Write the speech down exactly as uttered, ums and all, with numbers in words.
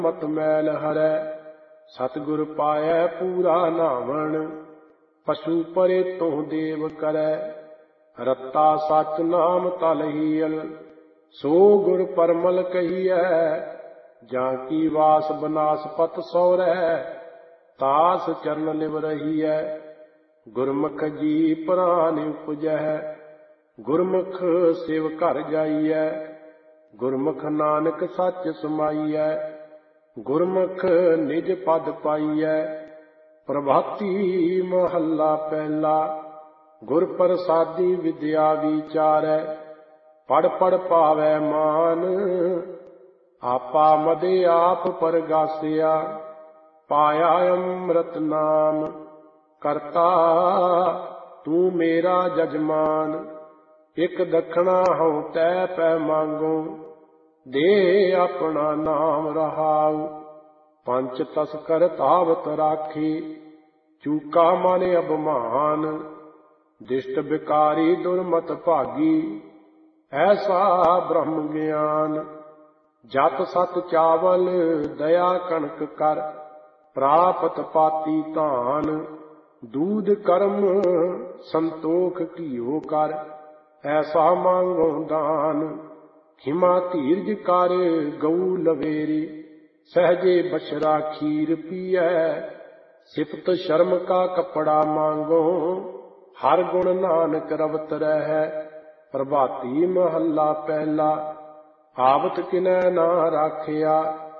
मत मैल हरै। सतगुर पायै पूरा नावण, पशु परे तुह देव करै। रत्ता सच नाम तल हीयल, सो गुर परमल कहियै। जाकी वास बनास पत सौरै, तास चरण लिव रहियै। गुरमुख जी प्राण उपजै, गुरमुख सिव घर जाइयै। गुरमुख नानक सच समाइयै, गुरमुख निज पद पाइयै। प्रभाती महला पहला, गुर प्रसादी विद्या विचारै। पढ़ पढ़ पावै मान, आपा मदे आप परगासिया। पाया अमृत नाम, करता तू मेरा जजमान। एक दखना हऊँ तै पै मांगू, दे अपना नाम रहाऊ। पंच तस्कर तावत राखी, चूका मन अभिमान। दिष्ट बिकारी दुर्मत भागी, ऐसा ब्रह्म ज्ञान। जत सत चावल दया कनक कर, प्रापत पाती धान। दूध कर्म संतोख घीओ कर, ऐसा मांगो दान। खिमा धीरज कर गऊ लवेरी, सहजे बछरा खीर पियै। सिफत शर्म का कपड़ा मांगो, हर गुण नानक रवत रहै। प्रभाती महला पहला, आवत किनै ना राखिया।